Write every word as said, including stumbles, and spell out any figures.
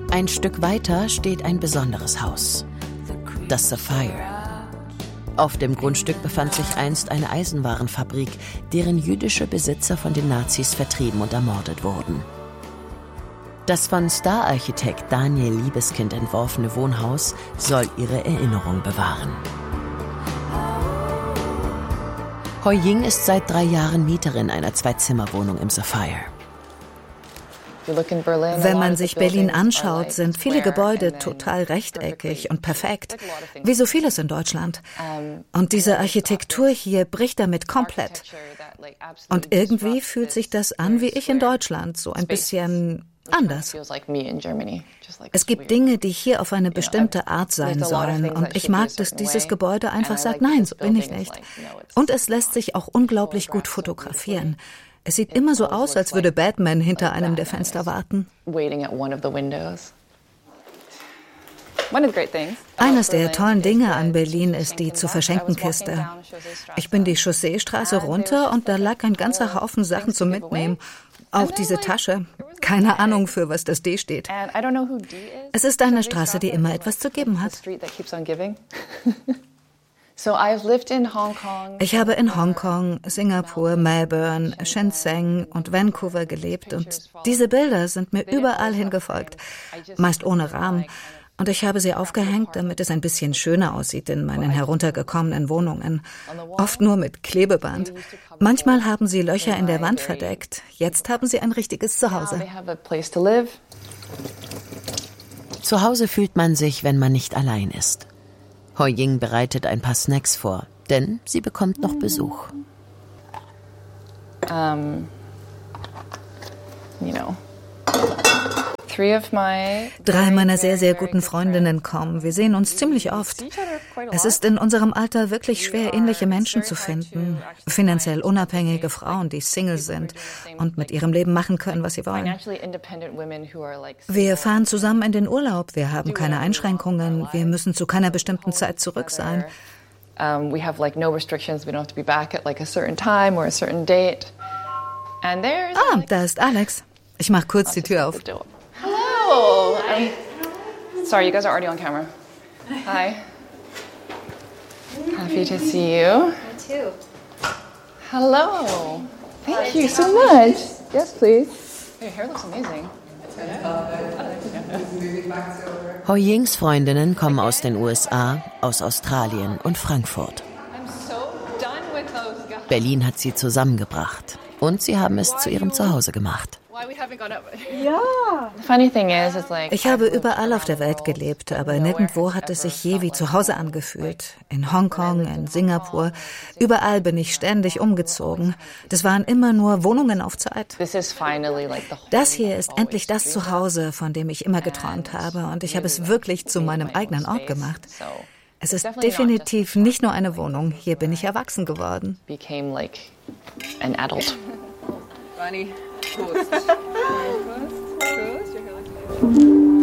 Ein Stück weiter steht ein besonderes Haus, das Sapphire. Auf dem Grundstück befand sich einst eine Eisenwarenfabrik, deren jüdische Besitzer von den Nazis vertrieben und ermordet wurden. Das von Stararchitekt Daniel Liebeskind entworfene Wohnhaus soll ihre Erinnerung bewahren. Hoi Ying ist seit drei Jahren Mieterin einer Zwei-Zimmer-Wohnung im Sapphire. Wenn man sich Berlin anschaut, sind viele Gebäude total rechteckig und perfekt, wie so vieles in Deutschland. Und diese Architektur hier bricht damit komplett. Und irgendwie fühlt sich das an wie ich in Deutschland, so ein bisschen anders. Es gibt Dinge, die hier auf eine bestimmte Art sein sollen, und ich mag, dass dieses Gebäude einfach sagt, nein, so bin ich nicht. Und es lässt sich auch unglaublich gut fotografieren. Es sieht immer so aus, als würde Batman hinter einem der Fenster warten. Eines der tollen Dinge an Berlin ist die Zu-Verschenken-Kiste. Ich bin die Chausseestraße runter und da lag ein ganzer Haufen Sachen zum Mitnehmen. Auch diese Tasche. Keine Ahnung, für was das D steht. Es ist eine Straße, die immer etwas zu geben hat. Ich habe in Hongkong, Singapur, Melbourne, Shenzhen und Vancouver gelebt und diese Bilder sind mir überall hingefolgt, meist ohne Rahmen. Und ich habe sie aufgehängt, damit es ein bisschen schöner aussieht in meinen heruntergekommenen Wohnungen. Oft nur mit Klebeband. Manchmal haben sie Löcher in der Wand verdeckt. Jetzt haben sie ein richtiges Zuhause. Zu Hause fühlt man sich, wenn man nicht allein ist. Hoi Ying bereitet ein paar Snacks vor, denn sie bekommt noch Besuch. Um, you know. Drei meiner sehr, sehr guten Freundinnen kommen. Wir sehen uns ziemlich oft. Es ist in unserem Alter wirklich schwer, ähnliche Menschen zu finden. Finanziell unabhängige Frauen, die Single sind und mit ihrem Leben machen können, was sie wollen. Wir fahren zusammen in den Urlaub. Wir haben keine Einschränkungen. Wir müssen zu keiner bestimmten Zeit zurück sein. Ah, da ist Alex. Ich mach kurz die Tür auf. Hello. I'm sorry, you guys are already on camera. Hi. Happy to see you. Me too. Hello. Thank you so much. Yes, please. Your hair looks amazing. Hoi Yings Freundinnen kommen aus den U S A, aus Australien und Frankfurt. Berlin hat sie zusammengebracht und sie haben es zu ihrem Zuhause gemacht. Ich habe überall auf der Welt gelebt, aber nirgendwo hat es sich je wie zu Hause angefühlt. In Hongkong, in Singapur, überall bin ich ständig umgezogen. Das waren immer nur Wohnungen auf Zeit. Das hier ist endlich das Zuhause, von dem ich immer geträumt habe, und ich habe es wirklich zu meinem eigenen Ort gemacht. Es ist definitiv nicht nur eine Wohnung, hier bin ich erwachsen geworden. Funny. Prost. Prost. Prost.